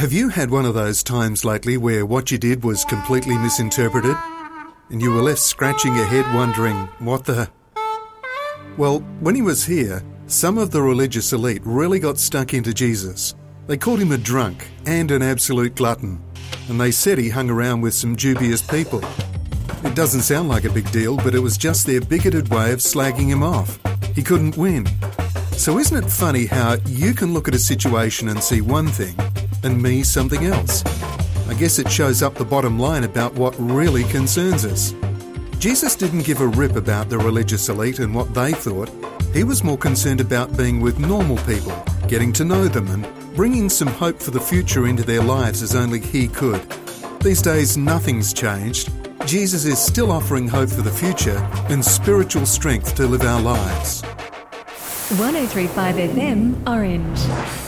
Have you had one of those times lately where what you did was completely misinterpreted and you were left scratching your head wondering, what the... Well, when he was here, some of the religious elite really got stuck into Jesus. They called him a drunk and an absolute glutton, and they said he hung around with some dubious people. It doesn't sound like a big deal, but it was just their bigoted way of slagging him off. He couldn't win. So isn't it funny how you can look at a situation and see one thing, and me something else? I guess it shows up the bottom line about what really concerns us. Jesus didn't give a rip about the religious elite and what they thought. He was more concerned about being with normal people, getting to know them and bringing some hope for the future into their lives as only he could. These days, nothing's changed. Jesus is still offering hope for the future and spiritual strength to live our lives. 103.5 FM Orange.